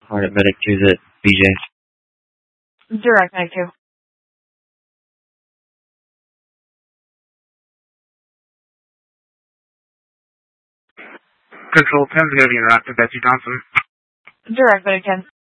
Alright, medic 2's at BJ. Direct medic 2. Control 10's going to be interactive, Betsy Johnson. Direct medic 10.